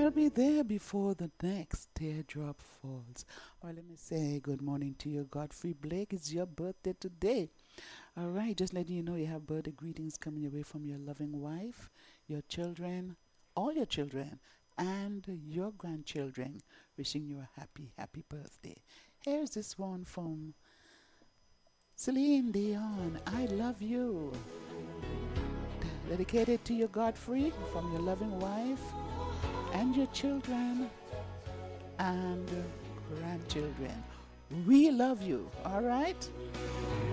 I'll be there before the next teardrop falls. Or let me say good morning to you, Godfrey Blake. It's your birthday today. All right, just letting you know you have birthday greetings coming your way from your loving wife, your children, all your children, and your grandchildren. Wishing you a happy, happy birthday. Here's this one from Celine Dion. I love you. Dedicated to you, Godfrey, from your loving wife and your children and grandchildren. We love you, all right?